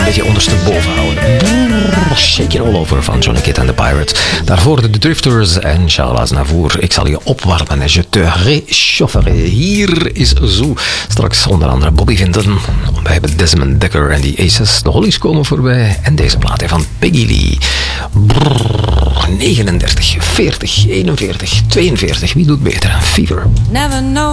beetje ondersteboven houden. Shake it all over van Johnny Kidd and the Pirates. Daarvoor de Drifters en Charles Aznavour. Ik zal je opwarmen en je te réchaufferer. Hier is zo. Straks onder andere Bobby Vinton. We hebben Desmond Dekker en die Aces. De Hollies komen voorbij. En deze plaat van Peggy Lee. 39, 40, 41, 42. Wie doet beter? Fever. Never know